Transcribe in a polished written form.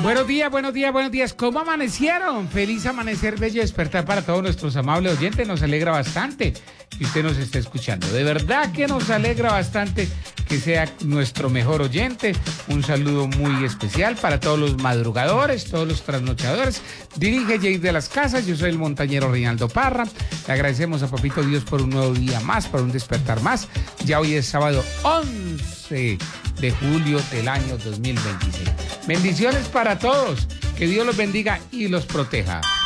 Buenos días, buenos días, buenos días. ¿Cómo amanecieron? Feliz amanecer, bello despertar para todos nuestros amables oyentes. Nos alegra bastante que usted nos esté escuchando. De verdad que nos alegra bastante que sea nuestro mejor oyente. Un saludo muy especial para todos los madrugadores, todos los trasnochadores. Dirige Jay de las Casas. Yo soy el montañero Reinaldo Parra. Le agradecemos a Papito Dios por un nuevo día más, por un despertar más. Ya hoy es sábado 11 de julio del año 2026. Bendiciones para todos. Que Dios los bendiga y los proteja.